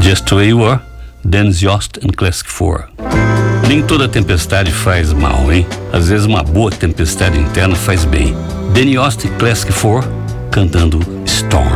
Just the Way You Are, Danny Yost and Classic 4. Nem toda tempestade faz mal, hein? Às vezes uma boa tempestade interna faz bem. Danny Yost e Classic 4 cantando Storm.